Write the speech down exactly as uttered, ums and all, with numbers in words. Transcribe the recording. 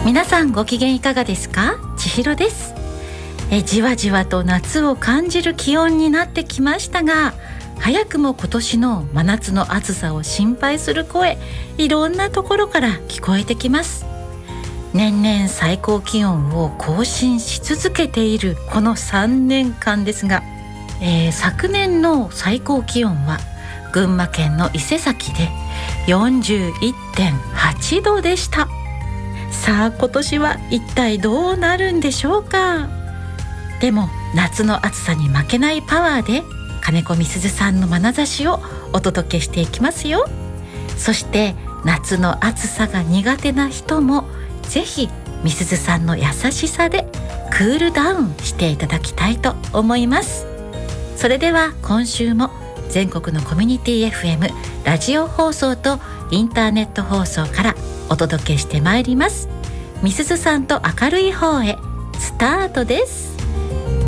皆さんご機嫌いかがですか？千尋です。えじわじわと夏を感じる気温になってきましたが、早くも今年の真夏の暑さを心配する声、いろんなところから聞こえてきます。年々最高気温を更新し続けているこのさんねんかんですが、えー、昨年の最高気温は群馬県の伊勢崎で よんじゅういってんはちどでした。さあ今年は一体どうなるんでしょうか。でも夏の暑さに負けないパワーで金子みすずさんの眼差しをお届けしていきますよ。そして夏の暑さが苦手な人もぜひみすずさんの優しさでクールダウンしていただきたいと思います。それでは今週も全国のコミュニティ エフエム ラジオ放送とインターネット放送からお届けしてまいります。みすずさんと明るい方へスタートです。